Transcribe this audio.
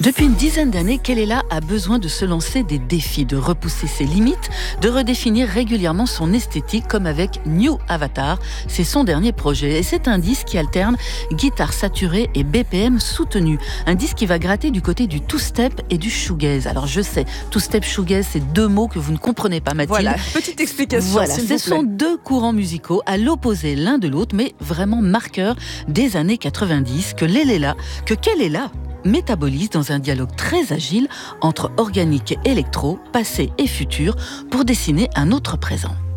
Depuis une dizaine d'années, Kelela a besoin de se lancer des défis, de repousser ses limites, de redéfinir régulièrement son esthétique, comme avec New Avatar. C'est son dernier projet et c'est un disque qui alterne guitare saturée et BPM soutenu. Un disque qui va gratter du côté du two-step et du shoegaze. Alors je sais, two-step, shoegaze, c'est deux mots que vous ne comprenez pas, Mathilde. Voilà, petite explication. Voilà, ce sont deux courants musicaux à l'opposé l'un de l'autre, mais vraiment marqueurs des années 90 que Kelela métabolise dans un dialogue très agile entre organique et électro, passé et futur, pour dessiner un autre présent.